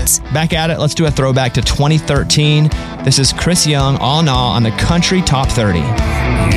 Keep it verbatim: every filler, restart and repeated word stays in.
favorites. Back at it, let's do a throwback to twenty thirteen. This is Chris Young, All In All, on the Country Top thirty.